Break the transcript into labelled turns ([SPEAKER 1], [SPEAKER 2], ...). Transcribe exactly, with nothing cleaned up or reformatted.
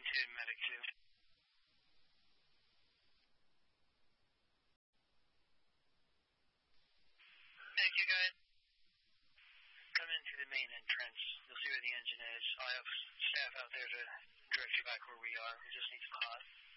[SPEAKER 1] to Medic two. Thank you, guys. Come into the main entrance. You'll see where the engine is. I'll have staff out there to direct you back where we are. We just need to call it.